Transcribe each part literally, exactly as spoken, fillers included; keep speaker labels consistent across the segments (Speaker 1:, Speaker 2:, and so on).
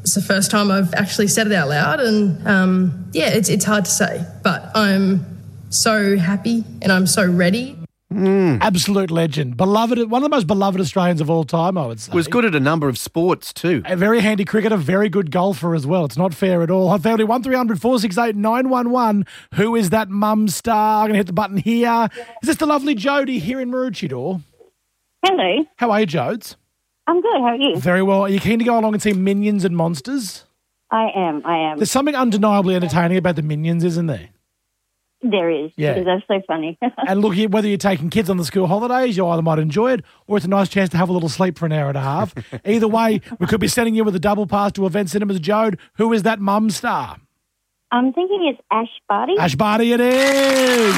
Speaker 1: It's the first time I've actually said it out loud, and um, yeah, it's it's hard to say, but I'm so happy and I'm so ready.
Speaker 2: Mm. Absolute legend. Beloved, one of the most beloved Australians of all time, I would say.
Speaker 3: Was good at a number of sports too.
Speaker 2: A very handy cricketer, very good golfer as well. It's not fair at all. Hot family, one three hundred four six eight nine one one. Who is that mum star? I'm going to hit the button here. Is this the lovely Jodie here in Maroochydore?
Speaker 4: Hello.
Speaker 2: How are you, Jodes?
Speaker 4: I'm good. How are you?
Speaker 2: Very well. Are you keen to go along and see Minions and Monsters?
Speaker 4: I am. I am.
Speaker 2: There's something undeniably entertaining about the Minions, isn't there?
Speaker 4: There is.
Speaker 2: Yeah.
Speaker 4: Because that's so funny.
Speaker 2: And look, whether you're taking kids on the school holidays, you either might enjoy it or it's a nice chance to have a little sleep for an hour and a half. Either way, we could be sending you with a double pass to Event Cinemas. Jode, who is that mum star?
Speaker 4: I'm thinking it's Ash Barty.
Speaker 2: Ash Barty it is.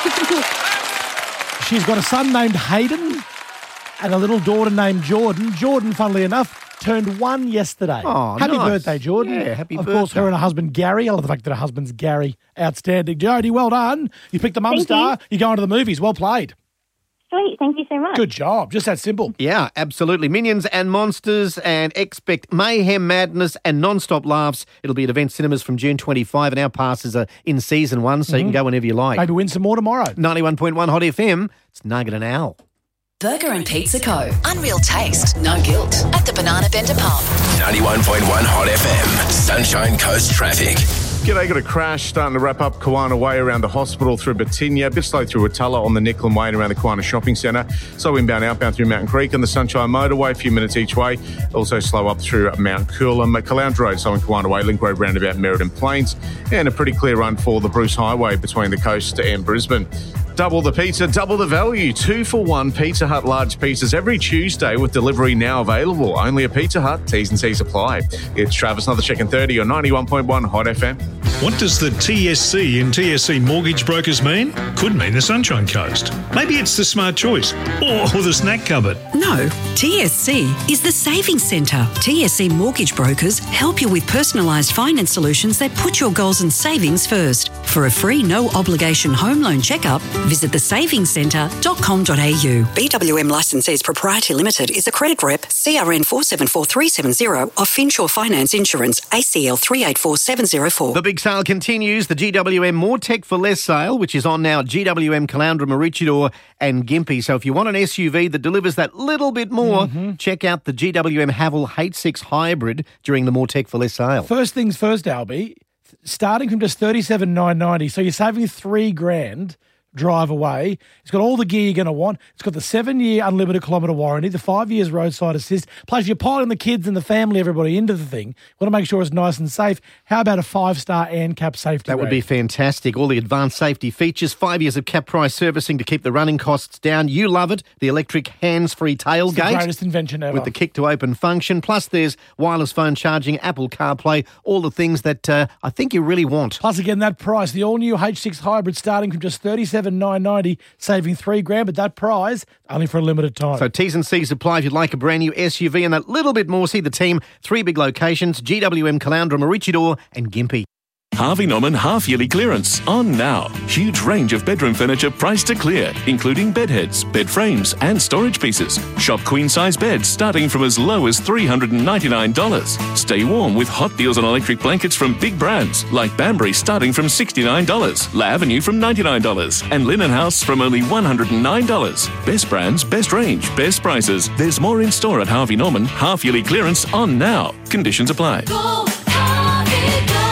Speaker 2: She's got a son named Hayden and a little daughter named Jordan. Jordan, funnily enough, turned one yesterday.
Speaker 3: Oh,
Speaker 2: happy
Speaker 3: nice.
Speaker 2: birthday, Jordan.
Speaker 3: Yeah, happy
Speaker 2: of
Speaker 3: birthday.
Speaker 2: Of course, her and her husband, Gary. I love the fact that her husband's Gary. Outstanding. Jodie, well done. You picked the mum
Speaker 4: Thank
Speaker 2: star.
Speaker 4: you.
Speaker 2: You're going to the movies. Well played.
Speaker 4: Sweet. Thank you so much.
Speaker 2: Good job. Just that simple.
Speaker 3: Yeah, absolutely. Minions and Monsters, and expect mayhem, madness and non-stop laughs. It'll be at Event Cinemas from June twenty-fifth, and our passes are in season one, so mm-hmm. you can go whenever you like.
Speaker 2: Maybe win some more tomorrow.
Speaker 3: ninety-one point one Hot F M. It's Nugget and Al.
Speaker 5: Burger and Pizza Co. Unreal taste, no guilt. At the Banana Bender Pub.
Speaker 6: ninety-one point one Hot F M. Sunshine Coast traffic.
Speaker 7: G'day, got a crash starting to wrap up Kawana Way around the hospital through Batinia. A bit slow through Atala on the Nicklin Way and around the Kawana Shopping Centre. Slow inbound, outbound through Mountain Creek on the Sunshine Motorway, a few minutes each way. Also slow up through Mount Coolum, Caloundra Road, so in Kawana Way, Link Road roundabout Meriden Plains. And a pretty clear run for the Bruce Highway between the coast and Brisbane. Double the pizza, double the value. Two for one Pizza Hut large pizzas every Tuesday with delivery now available. Only a Pizza Hut. T's and C's apply. It's Travis, another check in thirty on ninety-one point one Hot F M.
Speaker 8: What does the T S C in T S C Mortgage Brokers mean? Could mean the Sunshine Coast. Maybe it's the Smart Choice or, or the Snack Cupboard.
Speaker 9: No, T S C is the Savings Centre. T S C Mortgage Brokers help you with personalised finance solutions that put your goals and savings first. For a free, no-obligation home loan checkup, visit the savings centre dot com dot a u. B W M Licensees Proprietary Limited is a credit rep, C R N four seven four three seven zero of Finsure Finance Insurance, A C L three eight four seven zero four.
Speaker 3: The big sale continues, the G W M More Tech for Less sale, which is on now at G W M Caloundra, Maroochydore and Gympie. So if you want an S U V that delivers that little bit more, mm-hmm. check out the G W M Haval H six Hybrid during the More Tech for Less sale.
Speaker 2: First things first, Albie, starting from just thirty-seven thousand nine hundred ninety, so you're saving three grand drive away. It's got all the gear you're going to want. It's got the seven-year unlimited kilometre warranty, the five years roadside assist, plus you're piling the kids and the family, everybody into the thing. You want to make sure it's nice and safe. How about a five-star ANCAP safety
Speaker 3: That would
Speaker 2: rating?
Speaker 3: be fantastic. All the advanced safety features, five years of cap price servicing to keep the running costs down. You love it. The electric hands-free tailgate.
Speaker 2: It's the greatest invention ever.
Speaker 3: With the kick-to-open function. Plus there's wireless phone charging, Apple CarPlay, all the things that uh, I think you really want.
Speaker 2: Plus, again, that price, the all-new H six Hybrid starting from just thirty-seven thousand nine hundred ninety, saving three grand, but that prize only for a limited time.
Speaker 3: So T's and C's apply if you'd like a brand new S U V and that little bit more. See the team, three big locations, G W M Caloundra, Maroochydore and Gympie.
Speaker 10: Harvey Norman half-yearly clearance on now. Huge range of bedroom furniture priced to clear, including bed heads, bed frames and storage pieces. Shop queen-size beds starting from as low as three hundred ninety-nine dollars. Stay warm with hot deals on electric blankets from big brands like Banbury starting from sixty-nine dollars, La Avenue from ninety-nine dollars and Linen House from only one hundred nine dollars. Best brands, best range, best prices. There's more in store at Harvey Norman. Half-yearly clearance on now. Conditions apply.
Speaker 5: Go, Harvey, go.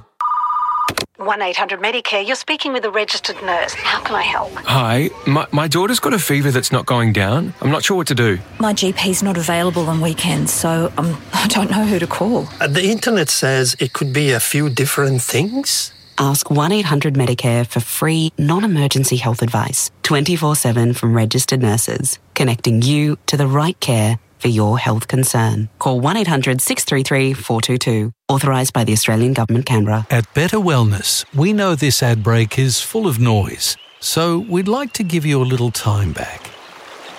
Speaker 5: one eight hundred Medicare, you're speaking with a registered nurse. How can I help?
Speaker 11: Hi, my, my daughter's got a fever that's not going down. I'm not sure what to do.
Speaker 12: My G P's not available on weekends, so um, I don't know who to call.
Speaker 13: Uh, the internet says it could be a few different things.
Speaker 14: Ask one eight hundred Medicare for free, non-emergency health advice, twenty-four seven from registered nurses, connecting you to the right care for your health concern. Call one eight hundred six three three four two two. Authorised by the Australian Government, Canberra.
Speaker 15: At Better Wellness, we know this ad break is full of noise, so we'd like to give you a little time back.